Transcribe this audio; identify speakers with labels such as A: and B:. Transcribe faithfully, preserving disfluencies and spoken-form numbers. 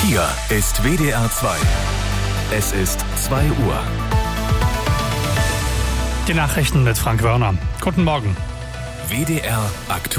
A: Hier ist W D R zwei. Es ist zwei Uhr.
B: Die Nachrichten mit Frank Wörner. Guten Morgen.
A: W D R aktuell.